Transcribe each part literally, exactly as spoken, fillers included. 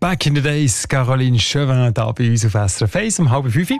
Back in the days, Caroline Chauvin da bei uns auf S R F eins um halb fünf.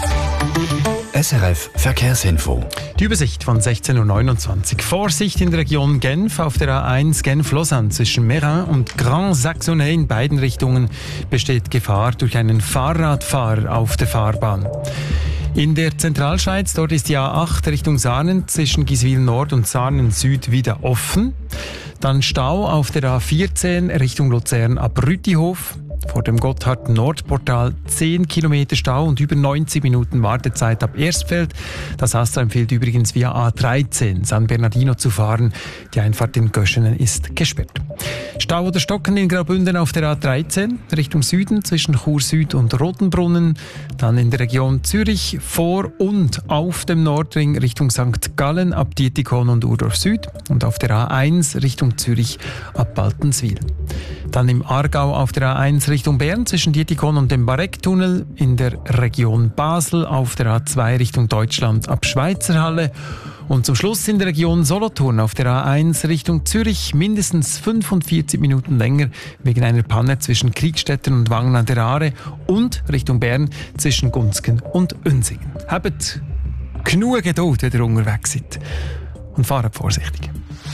S R F Verkehrsinfo. Die Übersicht von sechzehn Uhr neunundzwanzig. Vorsicht in der Region Genf auf der A eins Genf-Lausanne zwischen Meyrin und Grand Saxonais in beiden Richtungen besteht Gefahr durch einen Fahrradfahrer auf der Fahrbahn. In der Zentralschweiz, dort ist die A acht Richtung Sarnen zwischen Giswil Nord und Sarnen Süd wieder offen. Dann Stau auf der A vierzehn Richtung Luzern ab Rütihof. Vor dem Gotthard-Nordportal zehn Kilometer Stau und über neunzig Minuten Wartezeit ab Erstfeld. Das AStA empfiehlt übrigens via A dreizehn San Bernardino zu fahren. Die Einfahrt in Göschenen ist gesperrt. Stau oder Stocken in Graubünden auf der A dreizehn Richtung Süden zwischen Chur Süd und Rotenbrunnen. Dann in der Region Zürich vor und auf dem Nordring Richtung Sankt Gallen ab Dietikon und Urdorf Süd. Und auf der A eins Richtung Zürich ab Baltenswil. Dann im Aargau auf der A eins Richtung Bern zwischen Dietikon und dem Barecktunnel, in der Region Basel auf der A zwei Richtung Deutschland ab Schweizerhalle und zum Schluss in der Region Solothurn auf der A eins Richtung Zürich mindestens fünfundvierzig Minuten länger wegen einer Panne zwischen Kriegstetten und Wangen an der Aare und Richtung Bern zwischen Gunzgen und Unsingen. Habt genug Geduld, wenn ihr unterwegs seid und fahrt vorsichtig.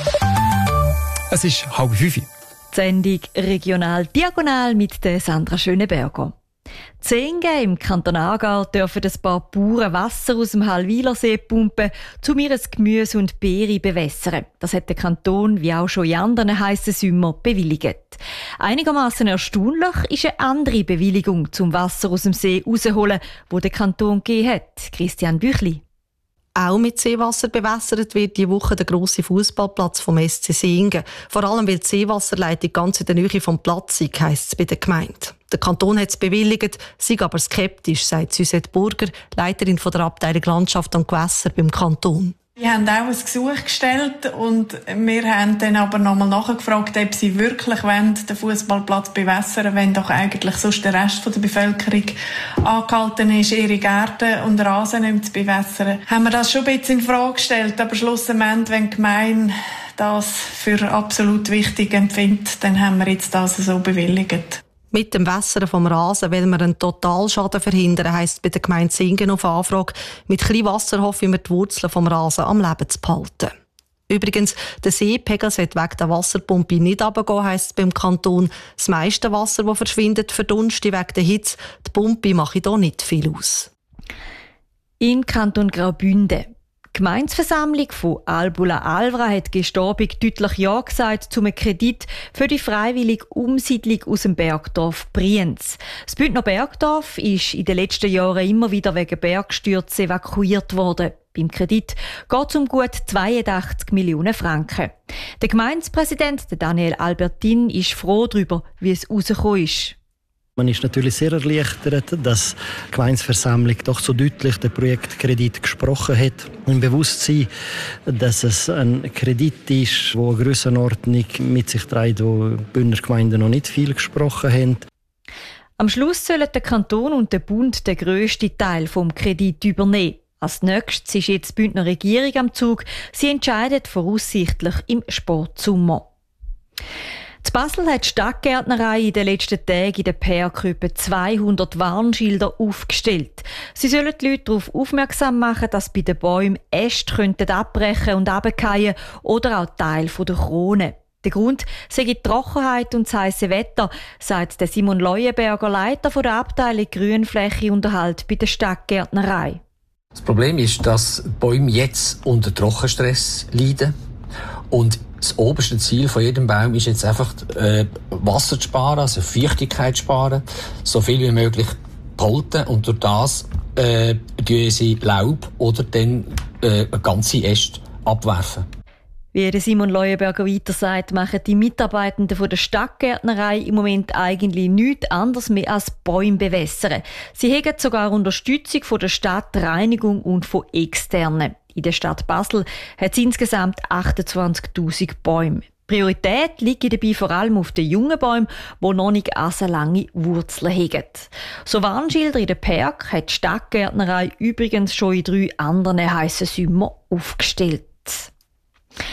Es ist halb fünf. Die Sendung «Regional Diagonal» mit der Sandra Schöneberger. Zehenge im Kanton Aargau dürfen ein paar Bauern Wasser aus dem Hallwilersee pumpen, um ihr Gemüse und Beere bewässern. Das hat der Kanton, wie auch schon in anderen heissen Sommer, bewilligt. Einigermaßen erstaunlich ist eine andere Bewilligung zum Wasser aus dem See rausholen, die der Kanton gegeben hat. Christian Büchli. Auch mit Seewasser bewässert wird diese Woche der grosse Fußballplatz vom S C Singen. Vor allem, weil die Seewasserleitung ganz in der Nähe vom Platz ist, heisst es bei der Gemeinde. Der Kanton hat es bewilligt, sei aber skeptisch, sagt Suzette Burger, Leiterin von der Abteilung Landschaft und Gewässer beim Kanton. Wir haben auch ein Gesuch gestellt und wir haben dann aber nochmal nachgefragt, ob sie wirklich den Fußballplatz bewässern wollen, wenn doch eigentlich sonst der Rest der Bevölkerung angehalten ist, ihre Gärten und Rasen nicht mehr zu bewässern. Haben wir das schon ein bisschen in Frage gestellt, aber schlussendlich, wenn die Gemeinde das für absolut wichtig empfindet, dann haben wir jetzt das so bewilligt. Mit dem Wässern vom Rasen will man einen Totalschaden verhindern, heisst bei der Gemeinde Singen auf Anfrage. Mit etwas Wasser hoffen wir, die Wurzeln vom Rasen am Leben zu behalten. Übrigens, der Seepegel sollte wegen der Wasserpumpe nicht runtergehen, heisst es beim Kanton. Das meiste Wasser, das verschwindet, verdunstet wegen der Hitze. Die Pumpe mache hier nicht viel aus. In Kanton Graubünden. Die Gemeindeversammlung von Albula-Alvra hat gestern Abend deutlich Ja gesagt zu einem Kredit für die freiwillige Umsiedlung aus dem Bergdorf Brienz. Das Bündner Bergdorf ist in den letzten Jahren immer wieder wegen Bergstürzen evakuiert worden. Beim Kredit geht es um gut zweiundachtzig Millionen Franken. Der Gemeindepräsident Daniel Albertin ist froh darüber, wie es herausgekommen ist. Man ist natürlich sehr erleichtert, dass die Gemeindeversammlung doch so deutlich den Projektkredit gesprochen hat. Im Bewusstsein, dass es ein Kredit ist, der eine Grössenordnung mit sich trägt, wo die Bündner Gemeinden noch nicht viel gesprochen haben. Am Schluss sollen der Kanton und der Bund den grössten Teil des Kredits übernehmen. Als nächstes ist jetzt die Bündner Regierung am Zug. Sie entscheidet voraussichtlich im Sportsommer. In Basel hat die Stadtgärtnerei in den letzten Tagen in den Perkrüppen zweihundert Warnschilder aufgestellt. Sie sollen die Leute darauf aufmerksam machen, dass bei den Bäumen Äste abbrechen und runterfallen oder auch Teile der Krone. Der Grund sei die Trockenheit und das heisse Wetter, sagt der Simon Leuenberger, Leiter der Abteilung Grünfläche und Erhalt bei der Stadtgärtnerei. Das Problem ist, dass Bäume jetzt unter Trockenstress leiden und das oberste Ziel von jedem Baum ist jetzt einfach, äh, Wasser zu sparen, also Feuchtigkeit zu sparen, so viel wie möglich behalten und durch das äh, sie Laub oder dann äh, ganze Äste abwerfen. Wie der Simon Leuenberger weiter sagt, machen die Mitarbeitenden von der Stadtgärtnerei im Moment eigentlich nichts anderes mehr als Bäume bewässern. Sie haben sogar Unterstützung von der Stadtreinigung und von Externen. In der Stadt Basel hat es insgesamt achtundzwanzigtausend Bäume. Priorität liegt dabei vor allem auf den jungen Bäumen, die noch nicht so lange Wurzeln haben. So Warnschilder in den Park hat die Stadtgärtnerei übrigens schon in drei anderen heissen Sommer aufgestellt.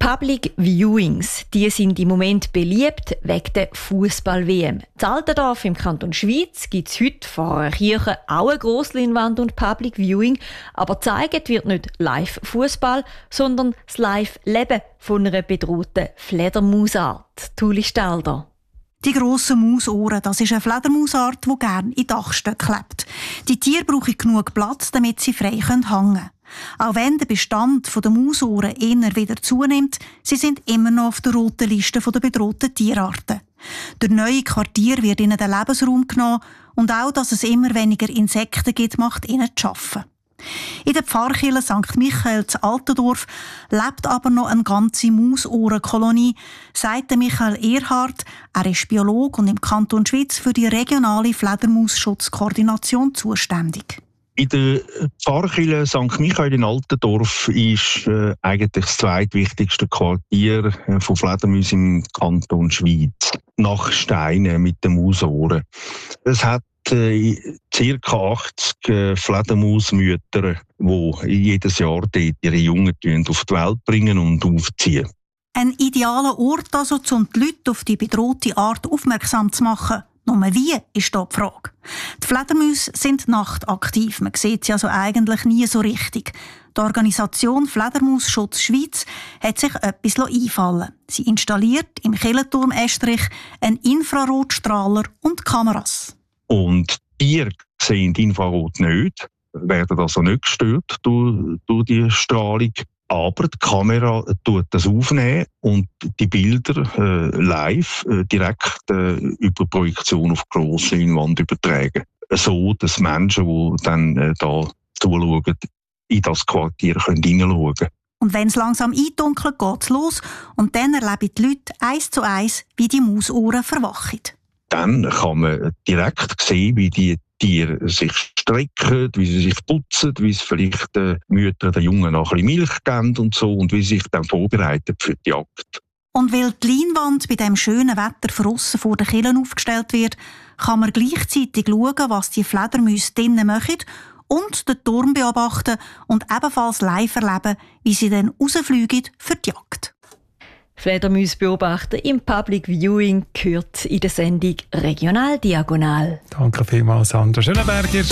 Public Viewings, die sind im Moment beliebt wegen der Fußball-W M. In Altendorf im Kanton Schwyz gibt es heute vor einer Kirche auch eine Grossleinwand und Public Viewing, aber gezeigt wird nicht Live-Fußball, sondern das Live-Leben von einer bedrohten Fledermausart. Tuli Stalder. Die grossen Mausohren, das ist eine Fledermausart, die gerne in Dachstöcken lebt. Die Tiere brauchen genug Platz, damit sie frei hängen können. Auch wenn der Bestand der Mausohren eher wieder zunimmt, sie sind immer noch auf der roten Liste der bedrohten Tierarten. Durch neue Quartier wird ihnen der Lebensraum genommen und auch, dass es immer weniger Insekten gibt, macht ihnen zu arbeiten. In der Pfarrkirche Sankt Michael zu Altendorf lebt aber noch eine ganze Mausohrenkolonie, sagt Michael Erhardt. Er ist Biologe und im Kanton Schwyz für die regionale Fledermausschutzkoordination zuständig. In der Pfarrkirche Sankt Michael in Altendorf ist äh, eigentlich das zweitwichtigste Quartier äh, von Fledermäusen im Kanton Schwyz. Nach Steinen mit den Mausohren. Es hat äh, ca. achtzig äh, Fledermausmütter, die jedes Jahr dort ihre Jungen auf die Welt bringen und aufziehen. Ein idealer Ort also, um die Leute auf die bedrohte Art aufmerksam zu machen. Nur wie ist da die Frage. Die Fledermäuse sind nachtaktiv, man sieht sie also eigentlich nie so richtig. Die Organisation Fledermausschutz Schweiz hat sich etwas einfallen lassen. Sie installiert im Kirchenturm Estrich einen Infrarotstrahler und Kameras. Und Tiere sehen Infrarot nicht, werden also nicht gestört durch, durch die Strahlung. Aber die Kamera tut das aufnehmen und die Bilder äh, live äh, direkt äh, über Projektion auf grosse Leinwand übertragen. So, dass Menschen, die dann äh, da zuschauen, in das Quartier hineinschauen können. Und wenn es langsam eindunkelt, geht es los und dann erleben die Leute eins zu eins, wie die Mausohren verwachen. Dann kann man direkt sehen, wie die Tiere sich strecken, wie sie sich putzen, wie sie vielleicht den Müttern den Jungen noch ein bisschen Milch geben und so und wie sie sich dann vorbereiten für die Jagd. Und weil die Leinwand bei diesem schönen Wetter draussen vor den Kirchen aufgestellt wird, kann man gleichzeitig schauen, was die Fledermäuse drinnen machen und den Turm beobachten und ebenfalls live erleben, wie sie dann rausfliegen für die Jagd. Fledermäuse beobachten im Public Viewing gehört in der Sendung Regional Diagonal. Danke vielmals, Sandra Schönenberger.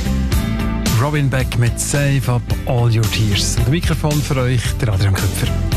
Robin Beck mit Save Up All Your Tears. Und Mikrofon für euch, der Adrian Köpfer.